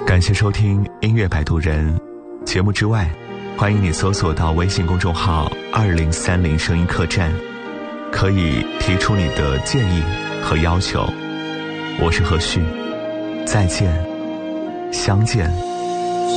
感谢收听音乐摆渡人节目之外，欢迎你搜索到微信公众号2030声音客栈，可以提出你的建议和要求。我是何旭，再见，相见。